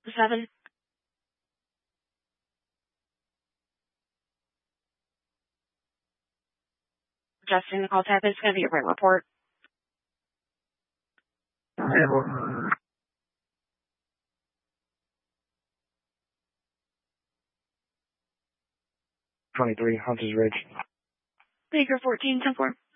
7. Justin, call tap is going to be a written report. 23, Hunters Ridge. Baker 14, 10-4.